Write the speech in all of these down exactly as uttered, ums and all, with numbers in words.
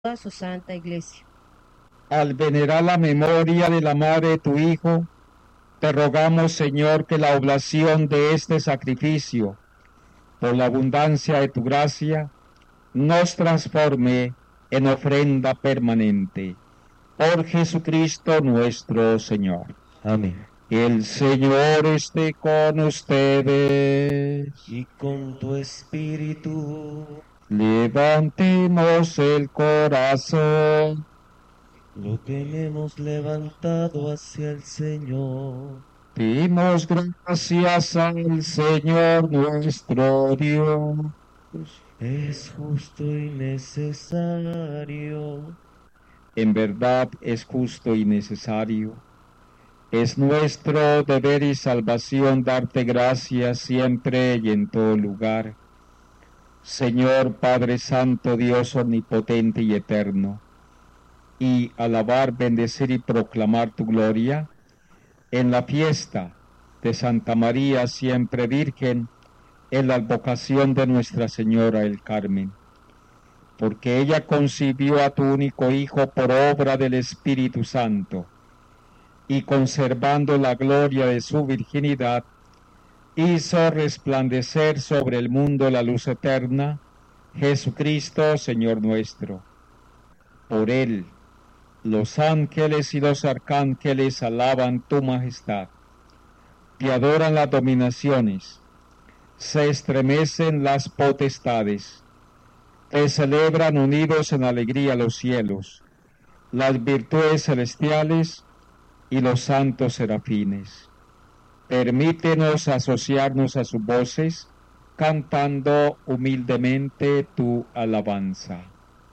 toda su santa iglesia. Al venerar la memoria de la madre de tu Hijo, te rogamos, Señor, que la oblación de este sacrificio, por la abundancia de tu gracia, nos transforme en ofrenda permanente. Por Jesucristo nuestro Señor. Amén. El Señor esté con ustedes. Y con tu espíritu. Levantemos el corazón. Lo tenemos levantado hacia el Señor. Dimos gracias al Señor nuestro Dios. Es justo y necesario. En verdad es justo y necesario. Es nuestro deber y salvación darte gracias siempre y en todo lugar. Señor Padre Santo, Dios omnipotente y eterno, y alabar, bendecir y proclamar tu gloria en la fiesta de Santa María siempre Virgen, en la advocación de Nuestra Señora del Carmen, porque ella concibió a tu único Hijo por obra del Espíritu Santo, y conservando la gloria de su virginidad, hizo resplandecer sobre el mundo la luz eterna, Jesucristo, Señor nuestro. Por él, los ángeles y los arcángeles alaban tu majestad, te adoran las dominaciones, se estremecen las potestades, te celebran unidos en alegría los cielos, las virtudes celestiales y los santos serafines. Permítenos asociarnos a sus voces, cantando humildemente tu alabanza.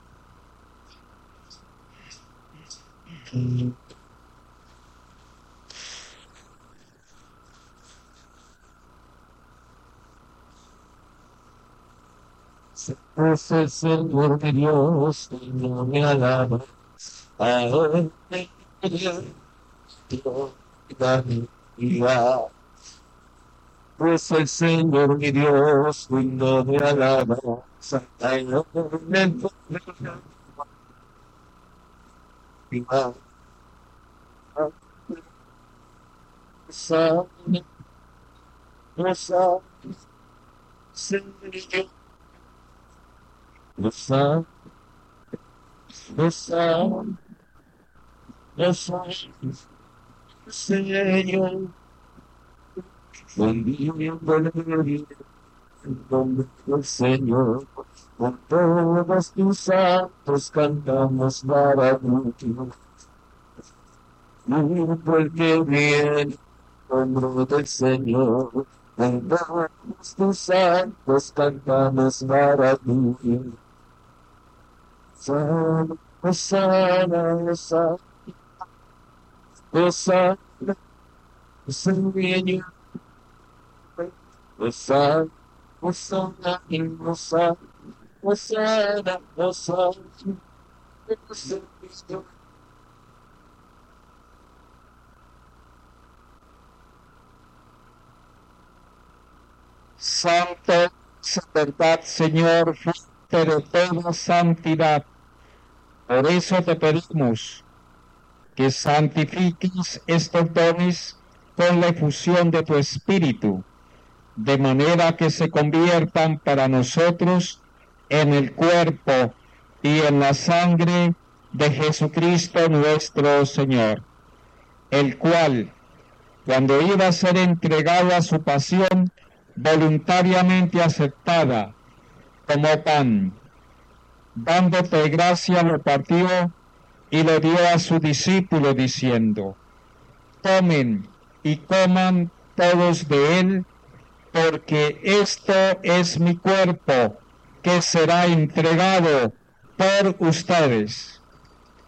Es el Señor de Dios, y no me alaba. Ahora me pues el Señor mi Dios, digno de alabanza. Ay, no me Señor, el Señor, con todos tus santos cantamos maravilloso. Porque viene el nombre del Señor, con todos tus santos cantamos maravilloso. Sana, sana, sana, sana, Señor. Hosanna, Hosanna, Hosanna, Hosanna, Hosanna, Hosanna. Santo, verdad, Señor, fuente de toda santidad. Por eso te pedimos que santifiques estos dones con la efusión de tu Espíritu, de manera que se conviertan para nosotros en el cuerpo y en la sangre de Jesucristo nuestro Señor, el cual, cuando iba a ser entregado a su pasión, voluntariamente aceptada como pan, dándote gracia, lo partió y lo dio a su discípulo diciendo: tomen y coman todos de él, porque esto es mi cuerpo, que será entregado por ustedes.